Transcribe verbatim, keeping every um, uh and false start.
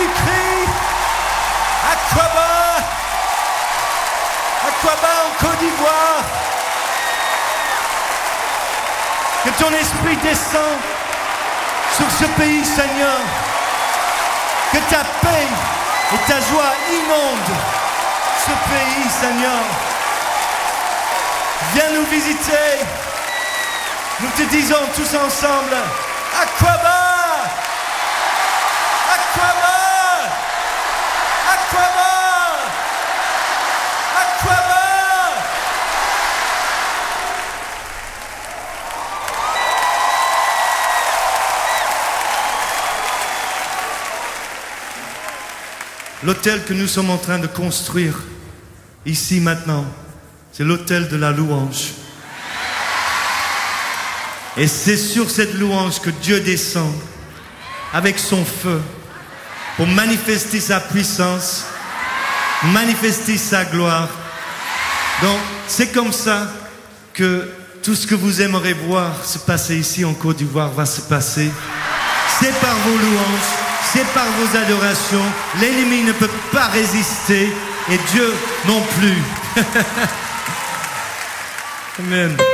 qui crie Aqaba, Aqaba en Côte d'Ivoire. Que ton esprit descende sur ce pays, Seigneur. Que ta paix et ta joie inondent ce pays, Seigneur. Viens nous visiter. Nous te disons tous ensemble, Aqaba, Aqaba, Aqaba, Aqaba. L'autel que nous sommes en train de construire, ici maintenant, c'est l'autel de la louange. Et c'est sur cette louange que Dieu descend avec son feu pour manifester sa puissance, manifester sa gloire. Donc, c'est comme ça que tout ce que vous aimeriez voir se passer ici en Côte d'Ivoire va se passer. C'est par vos louanges. C'est par vos adorations. L'ennemi ne peut pas résister et Dieu non plus. Amen.